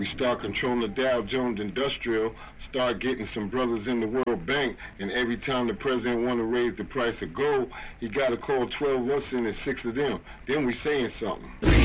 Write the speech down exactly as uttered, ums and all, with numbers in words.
we start controlling the Dow Jones Industrial, start getting some brothers in the World Bank, and every time the president want to raise the price of gold, he got to call twelve of us in and six of them. Then we saying something.